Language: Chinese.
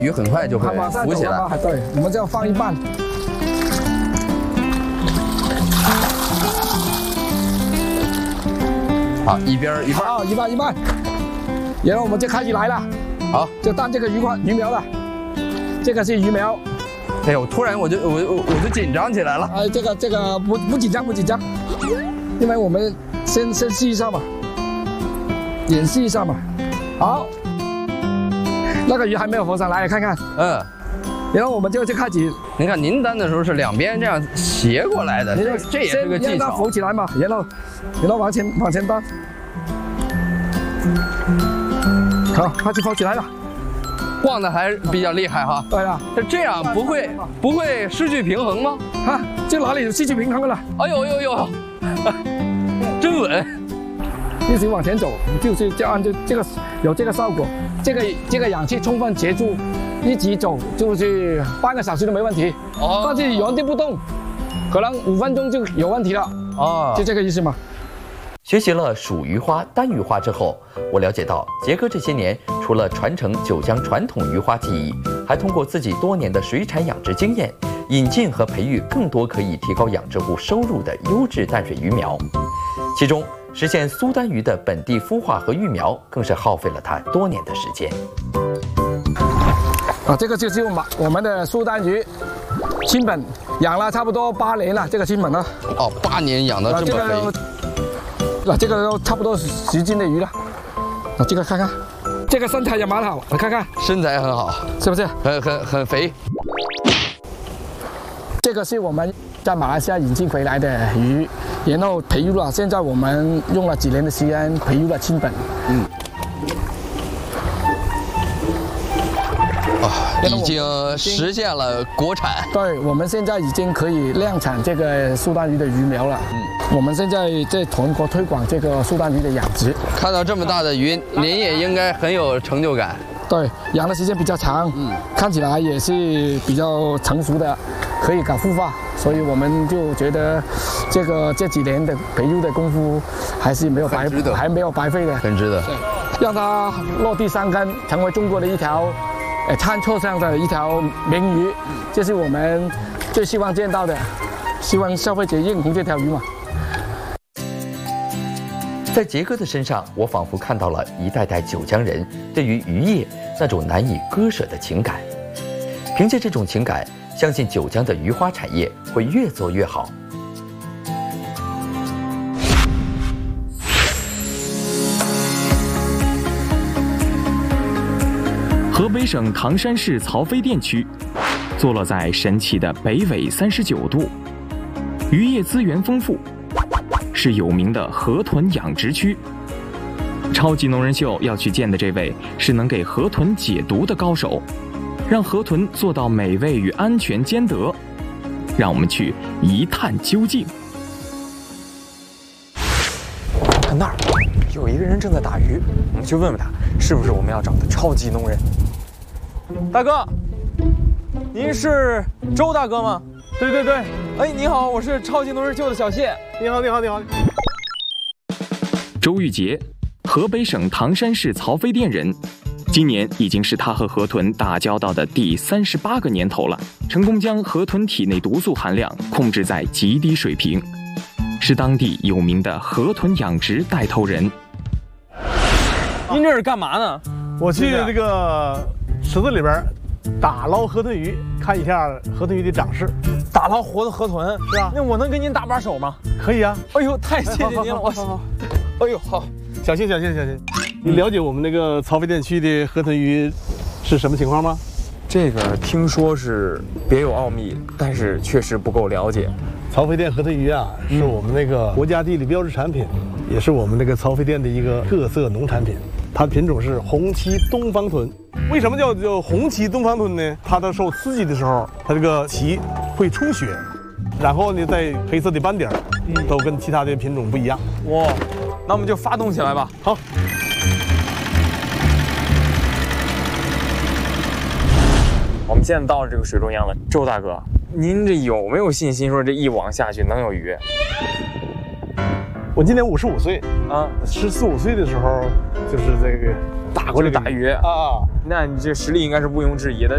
鱼很快就会浮起来。 对，我们这样放一半。 好，一半。 好，一半。然后我们就开始来了。 好， 就当这个鱼苗了。这个是鱼苗。 哎呦，突然我就紧张起来了。 哎，这个不紧张，因为我们先试一下嘛，演示一下嘛。好，那个鱼还没有浮上来，看看。 嗯。 然后我们就开始。 您看，您单的时候是两边这样斜过来的，这也是个技巧。 先让它浮起来嘛，然后往前端。好，它就浮起来了。 晃的还比较厉害哈。 对了， 这样不会失去平衡吗？ 啊，这哪里有失去平衡了？ 哎呦，真稳！ 一直往前走，就是这样，这个有这个效果。这个氧气充分结束，一直走就是半个小时都没问题。哦。但是原地不动，可能5分钟就有问题了。哦。就这个意思嘛。 学习了属鱼花、单鱼花之后，我了解到杰哥这些年除了传承九江传统鱼花技艺，还通过自己多年的水产养殖经验，引进和培育更多可以提高养殖户收入的优质淡水鱼苗。其中，实现苏丹鱼的本地孵化和育苗，更是耗费了他多年的时间。 这个就是我们的苏丹鱼，亲本养了差不多8年了，这个亲本呢。 哦，8年养的这么肥。 这个都差不多10斤的鱼了。这个看看，这个身材也蛮好，你看看， 身材很好， 是不是？ 很肥。 这个是我们在马来西亚引进回来的鱼，然后培育了，现在我们用了几年的时间培育了亲本。 已经实现了国产。 对，我们现在已经可以量产这个苏丹鱼的鱼苗了。我们现在在全国推广这个苏丹鱼的养殖。 看到这么大的鱼，您也应该很有成就感。 对，养的时间比较长，看起来也是比较成熟的，可以搞孵化，所以我们就觉得这几年的培育的功夫还是没有白费的， 很值得。 对，让它落地生根，成为中国的一条餐桌上的一条名鱼，这是我们最希望见到的，希望消费者认同这条鱼嘛。 在杰哥的身上，我仿佛看到了一代代九江人对于渔业那种难以割舍的情感。凭借这种情感，相信九江的鱼花产业会越做越好。 河北省唐山市曹妃甸区，坐落在神奇的北纬39度，渔业资源丰富，是有名的河豚养殖区。超级农人秀要去见的这位是能给河豚解毒的高手，让河豚做到美味与安全兼得。让我们去一探究竟。 看那儿，有一个人正在打鱼，我们去问问他，是不是我们要找的超级农人？大哥，您是周大哥吗？ 对对对， 哎，你好，我是超级农人秀的小谢。 你好，你好，你好。 周玉杰，河北省唐山市曹妃甸人，今年已经是他和河豚打交道的第38个年头了，成功将河豚体内毒素含量控制在极低水平，是当地有名的河豚养殖带头人。 您这是干嘛呢？ 我去这个池子里边打捞河豚鱼，看一下河豚鱼的长势。 打捞活的河豚是吧？ 那我能给您搭把手吗？ 可以啊。 哎呦，太谢谢您了，我。哎呦，好， 小心小心小心。你了解我们那个曹妃甸区的河豚鱼是什么情况吗？ 这个听说是别有奥秘，但是确实不够了解。 曹妃甸河豚鱼啊，是我们那个国家地理标志产品，也是我们那个曹妃甸的一个特色农产品。它的品种是红鳍东方豚。为什么叫红鳍东方豚呢？它在受刺激的时候，它这个鳍会出血，然后呢，在黑色的斑点都跟其他的品种不一样。 哇，那我们就发动起来吧。 好。 我们现在到了这个水中央了，周大哥，您这有没有信心说这一网下去能有鱼？ 我今年55岁啊，14、15岁的时候就是这个打过这个打鱼啊， 那你这实力应该是毋庸置疑的。